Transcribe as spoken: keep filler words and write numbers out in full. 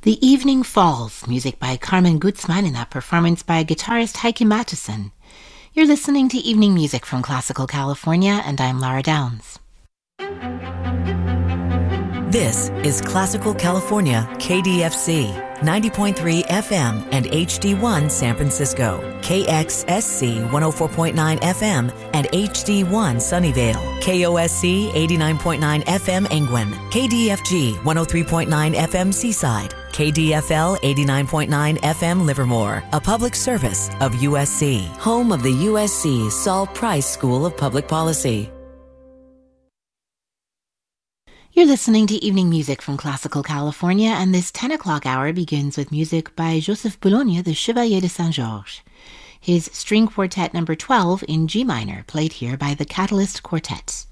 The Evening Falls, music by Carmen Guzman, and that performance by guitarist Heike Mattison. You're listening to Evening Music from Classical California, and I'm Lara Downs. This is Classical California K D F C, ninety point three F M and H D one San Francisco, K X S C one oh four point nine F M and H D one Sunnyvale, K O S C eighty-nine point nine F M Engwin, K D F G one oh three point nine F M Seaside, K D F L eighty-nine point nine F M Livermore, a public service of U S C, home of the U S C Saul Price School of Public Policy. You're listening to Evening Music from Classical California, and this ten o'clock hour begins with music by Joseph Boulogne, the Chevalier de Saint-Georges. His string quartet number twelve in G minor, played here by the Catalyst Quartet.